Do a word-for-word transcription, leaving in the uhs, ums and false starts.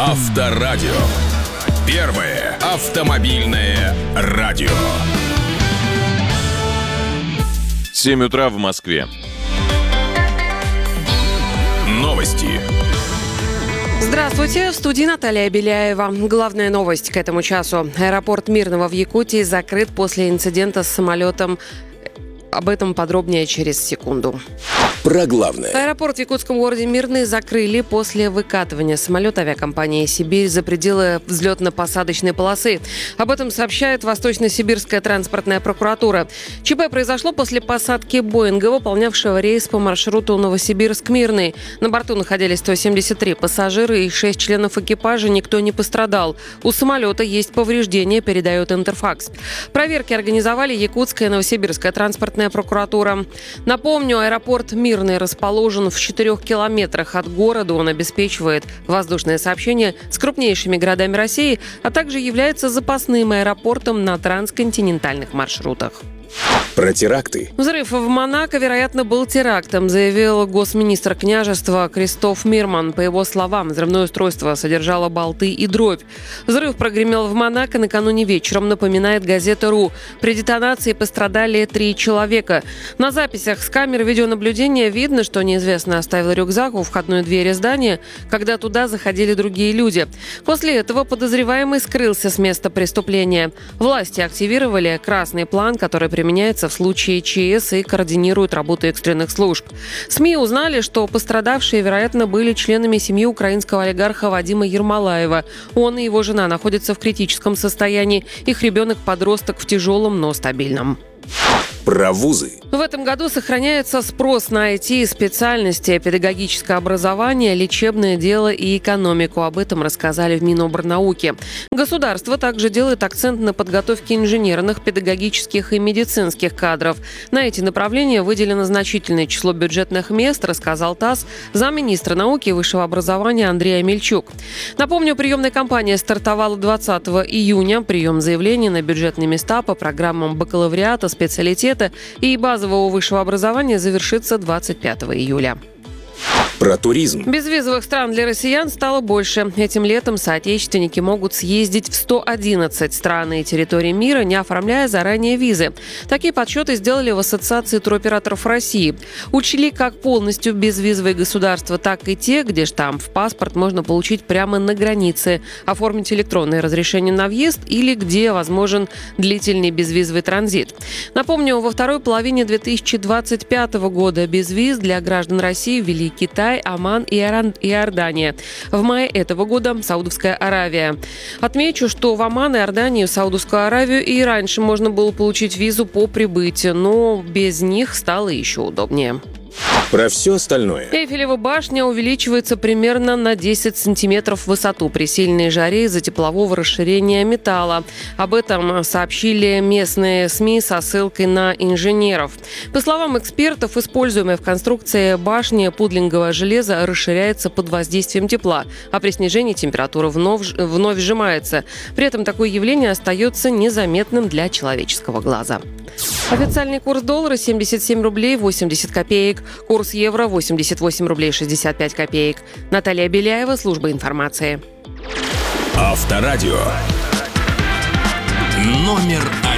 Авторадио. Первое автомобильное радио. семь утра в Москве. Новости. Здравствуйте, в студии Наталья Беляева. Главная новость к этому часу. Аэропорт Мирного в Якутии закрыт после инцидента с самолетом. Об этом подробнее через секунду. Про главное. Аэропорт в якутском городе Мирный закрыли после выкатывания самолета авиакомпании «Сибирь» за пределы взлетно-посадочной полосы. Об этом сообщает Восточно-Сибирская транспортная прокуратура. ЧП произошло после посадки «Боинга», выполнявшего рейс по маршруту Новосибирск-Мирный. На борту находились сто семьдесят три пассажира и шесть членов экипажа. Никто не пострадал. У самолета есть повреждения, передает Интерфакс. Проверки организовали Якутская и Новосибирская транспортная прокуратура. Напомню, аэропорт «Мирный» расположен в четырех километрах от города. Он обеспечивает воздушное сообщение с крупнейшими городами России, а также является запасным аэропортом на трансконтинентальных маршрутах. Про теракты. Взрыв в Монако, вероятно, был терактом, заявил госминистр княжества Кристоф Мирман. По его словам, взрывное устройство содержало болты и дробь. Взрыв прогремел в Монако накануне вечером, напоминает газета «Ру». При детонации пострадали три человека. На записях с камер видеонаблюдения видно, что неизвестный оставил рюкзак у входной двери здания, когда туда заходили другие люди. После этого подозреваемый скрылся с места преступления. Власти активировали красный план, который применяется в случае ЧС и координирует работу экстренных служб. СМИ узнали, что пострадавшие, вероятно, были членами семьи украинского олигарха Вадима Ермолаева. Он и его жена находятся в критическом состоянии. Их ребенок-подросток в тяжелом, но стабильном. Про вузы. В этом году сохраняется спрос на ай ти-специальности, педагогическое образование, лечебное дело и экономику. Об этом рассказали в Минобрнауки. Государство также делает акцент на подготовке инженерных, педагогических и медицинских кадров. На эти направления выделено значительное число бюджетных мест, рассказал ТАСС замминистра науки и высшего образования Андрей Амельчук. Напомню, приемная кампания стартовала двадцатого июня. Прием заявлений на бюджетные места по программам бакалавриата, специалитета и базового высшего образования завершится двадцать пятого июля. Про туризм. Безвизовых стран для россиян стало больше. Этим летом соотечественники могут съездить в сто одиннадцать стран и территорий мира, не оформляя заранее визы. Такие подсчеты сделали в Ассоциации туроператоров России. Учли как полностью безвизовые государства, так и те, где штамп в паспорт можно получить прямо на границе, оформить электронное разрешение на въезд или где возможен длительный безвизовый транзит. Напомню, во второй половине две тысячи двадцать пятого года без виз для граждан России ввели Китай, Оман и Иордания. В мае этого года Саудовская Аравия. Отмечу, что в Оман, Иорданию, Саудовскую Аравию и раньше можно было получить визу по прибытию, но без них стало еще удобнее. Про все остальное. Эйфелева башня увеличивается примерно на десять сантиметров в высоту при сильной жаре из-за теплового расширения металла. Об этом сообщили местные СМИ со ссылкой на инженеров. По словам экспертов, используемое в конструкции башни пудлинговое железо расширяется под воздействием тепла, а при снижении температура вновь, вновь сжимается. При этом такое явление остается незаметным для человеческого глаза. Официальный курс доллара семьдесят семь рублей восемьдесят копеек. Курс евро восемьдесят восемь рублей шестьдесят пять копеек. Наталья Беляева, служба информации. Авторадио. Номер один.